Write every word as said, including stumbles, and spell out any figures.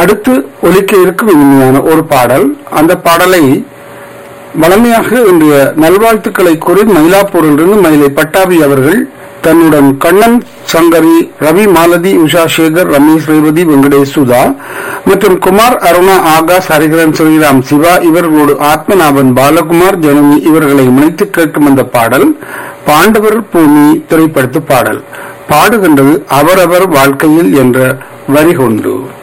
அடுத்து ஒலிக்க இருக்கும் இனிமையான ஒரு பாடல். அந்த பாடலை வளமையாக இன்றைய நல்வாழ்த்துக்களை கூறி மயிலாப்பூரிலிருந்து மயிலை பட்டாபி அவர்கள் தன்னுடன் கண்ணன், சங்கரி, ரவி, மாலதி, உஷா சேகர், ரமேஷ், ரேவதி, வெங்கடேஷ், சுதா மற்றும் குமார், அருணா, ஆகாஷ், ஹரிகரன், ஸ்ரீராம், சிவா இவர்களோடு ஆத்மநாபன், பாலகுமார், ஜனனி இவர்களை இணைத்து கேட்கும் அந்த பாடல் பாண்டவர் பூமி திரைப்படத்து பாடல். பாடுகின்றது அவரவர் வாழ்க்கையில் என்ற வரி கொண்டு.